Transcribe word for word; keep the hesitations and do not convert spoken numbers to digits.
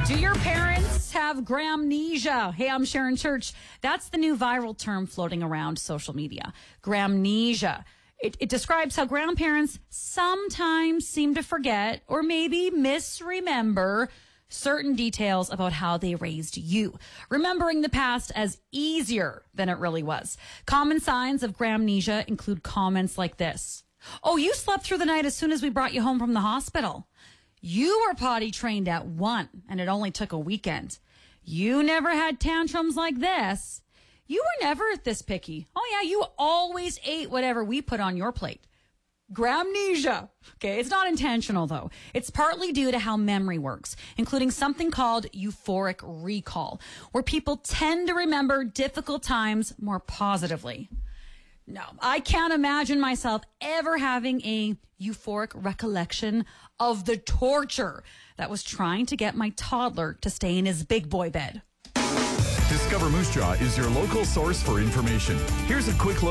Do your parents have gramnesia? Hey, I'm Sharon Church. That's the new viral term floating around social media. Gramnesia. It, it describes how grandparents sometimes seem to forget or maybe misremember certain details about how they raised you, remembering the past as easier than it really was. Common signs of gramnesia include comments like this. Oh, you slept through the night as soon as we brought you home from the hospital. You were potty trained at one, and it only took a weekend. You never had tantrums like this. You were never this picky. Oh, yeah, you always ate whatever we put on your plate. Gramnesia. Okay, it's not intentional, though. It's partly due to how memory works, including something called euphoric recall, where people tend to remember difficult times more positively. No, I can't imagine myself ever having a euphoric recollection of the torture that was trying to get my toddler to stay in his big boy bed. Discover Moose Jaw is your local source for information. Here's a quick look